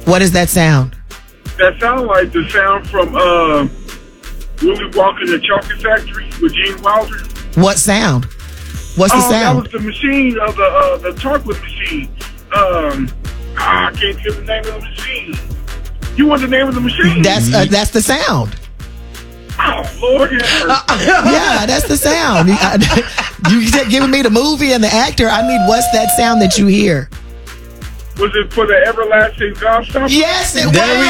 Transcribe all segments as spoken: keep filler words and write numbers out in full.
What is that sound? That sounds like the sound from uh, Willy Wonka and the Chocolate Factory with Gene Wilder. What sound? What's the oh, sound? That was the machine of the uh, the chocolate machine. Um, I can't think of the name of the machine. You want the name of the machine? That's uh, that's the sound. Oh, Lord, yeah. Yeah, that's the sound. You, you kept giving me the movie and the actor. I need what's that sound that you hear? Was it for the Everlasting Gobstopper? Yes, it there was. we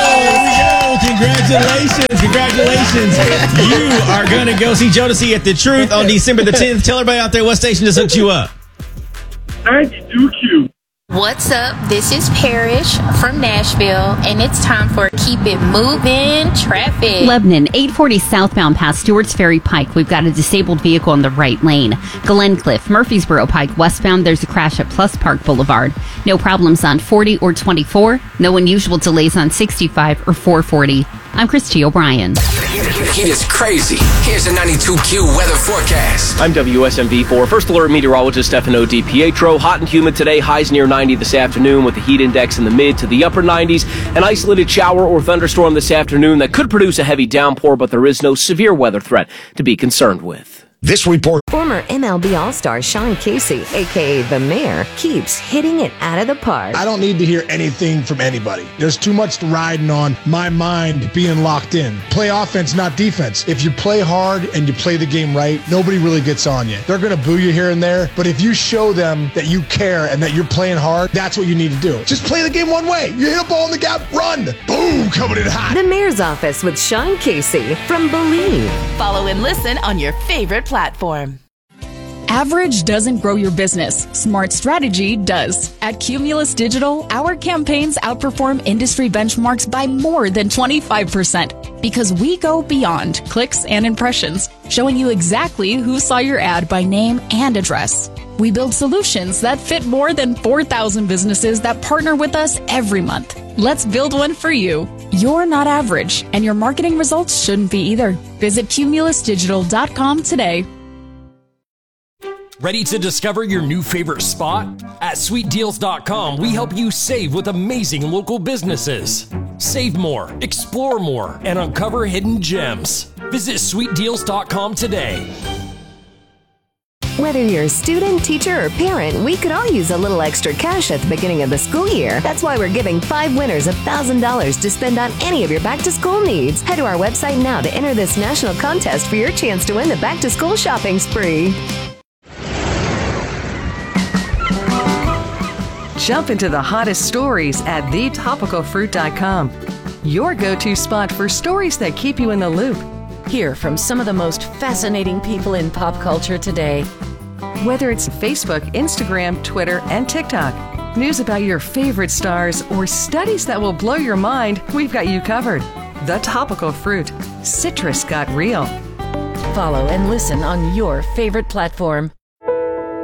go. There we go. Congratulations. Congratulations. You are going to go see Jodeci at The Truth on December the tenth. Tell everybody out there what station just hooked you up. ninety-two Q. What's up? This is Parrish from Nashville, and it's time for Keep It Moving Traffic. Lebanon, eight forty southbound past Stewart's Ferry Pike. We've got a disabled vehicle in the right lane. Glencliff, Murfreesboro Pike westbound. There's a crash at Plus Park Boulevard. No problems on forty or twenty-four. No unusual delays on sixty-five or four forty. I'm Christy O'Brien. The heat is crazy. Here's a ninety-two Q weather forecast. I'm W S M V four First Alert Meteorologist Stefano DiPietro. Hot and humid today. Highs near ninety this afternoon with the heat index in the mid to the upper nineties. An isolated shower or thunderstorm this afternoon that could produce a heavy downpour, but there is no severe weather threat to be concerned with. This report. Former M L B All-Star Sean Casey, a k a. The Mayor, keeps hitting it out of the park. I don't need to hear anything from anybody. There's too much riding on my mind being locked in. Play offense, not defense. If you play hard and you play the game right, nobody really gets on you. They're going to boo you here and there, but if you show them that you care and that you're playing hard, that's what you need to do. Just play the game one way. You hit a ball in the gap, run. Boom, coming in hot. The Mayor's Office with Sean Casey from Believe. Follow and listen on your favorite platform. Average doesn't grow your business. Smart strategy does. At Cumulus Digital, our campaigns outperform industry benchmarks by more than twenty-five percent because we go beyond clicks and impressions, showing you exactly who saw your ad by name and address. We build solutions that fit more than four thousand businesses that partner with us every month. Let's build one for you. You're not average, and your marketing results shouldn't be either. Visit cumulus digital dot com today. Ready to discover your new favorite spot? At sweet deals dot com, we help you save with amazing local businesses. Save more, explore more, and uncover hidden gems. Visit sweet deals dot com today. Whether you're a student, teacher, or parent, we could all use a little extra cash at the beginning of the school year. That's why we're giving five winners one thousand dollars to spend on any of your back-to-school needs. Head to our website now to enter this national contest for your chance to win the back-to-school shopping spree. Jump into the hottest stories at the topical fruit dot com. Your go-to spot for stories that keep you in the loop. Hear from some of the most fascinating people in pop culture today. Whether it's Facebook, Instagram, Twitter, and TikTok, news about your favorite stars, or studies that will blow your mind, we've got you covered. The Topical Fruit. Citrus got real. Follow and listen on your favorite platform.